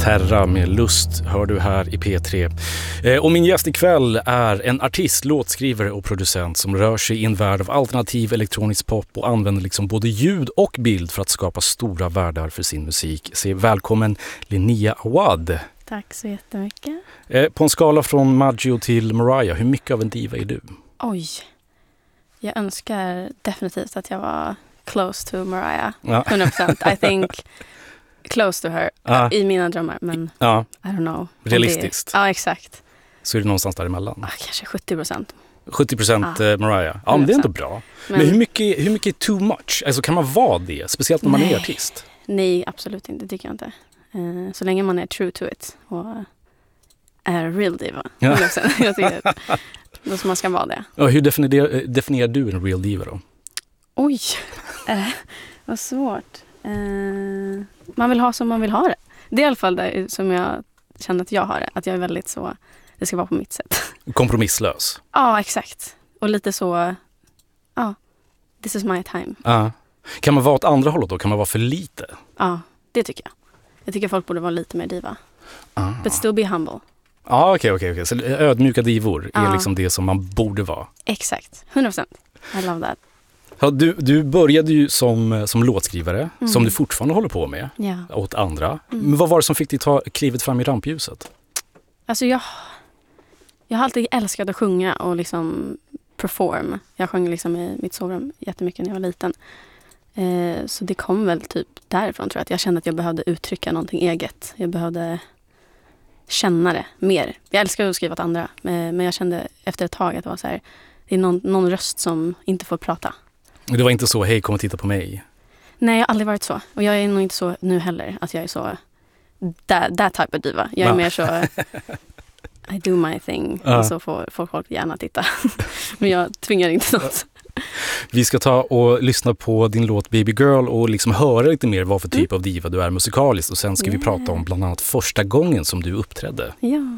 Terra med Lust hör du här i P3. Och min gäst ikväll är en artist, låtskrivare och producent som rör sig i en värld av alternativ elektronisk pop och använder liksom både ljud och bild för att skapa stora världar för sin musik. Så välkommen Linnea Awad. Tack så jättemycket. På en skala från Maggio till Mariah, hur mycket av en diva är du? Oj, jag önskar definitivt att jag var close to Mariah. 100%. I think close to her i mina drömmar, men I don't know. Realistiskt. Ja, exakt. Så är det någonstans däremellan. Kanske 70%. 70% Mariah. Ja, men det är ändå bra. Men hur mycket är too much? Alltså kan man vara det? Speciellt när man är artist. Nej, absolut inte. Det tycker jag inte. Så länge man är true to it och är real diva. Jag tycker då man ska vara det. Ja, hur definierar du en real diva då? Oj, vad svårt. Man vill ha som man vill ha det. Det är i alla fall det som jag känner att jag har det. Att jag är väldigt så, det ska vara på mitt sätt. Kompromisslös. Ja, exakt. Och lite så, this is my time. Kan man vara åt andra hållet då? Kan man vara för lite? Ja, det tycker jag. Jag tycker folk borde vara lite mer diva. But still be humble. Ja, okej. Så ödmjuka divor är liksom det som man borde vara. Exakt, 100%. I love that. Ja, du började ju som låtskrivare, som du fortfarande håller på med, åt andra. Men vad var det som fick dig ta klivet fram i rampljuset? Alltså jag har alltid älskat att sjunga och liksom perform. Jag sjöng liksom i mitt sovrum jättemycket när jag var liten. Så det kom väl typ därifrån, tror jag. Att jag kände att jag behövde uttrycka någonting eget. Jag behövde känna det mer. Jag älskar att skriva åt andra, men jag kände efter ett tag att det var så här, det är någon röst som inte får prata. Det var inte så, hej, kom och titta på mig. Nej, jag har aldrig varit så. Och jag är nog inte så nu heller, att jag är så that type of diva. Jag är mer så I do my thing. Och så får folk gärna titta. Men jag tvingar inte något. Vi ska ta och lyssna på din låt Baby Girl och liksom höra lite mer vad för typ av diva du är musikaliskt. Och sen ska vi prata om bland annat första gången som du uppträdde. Ja.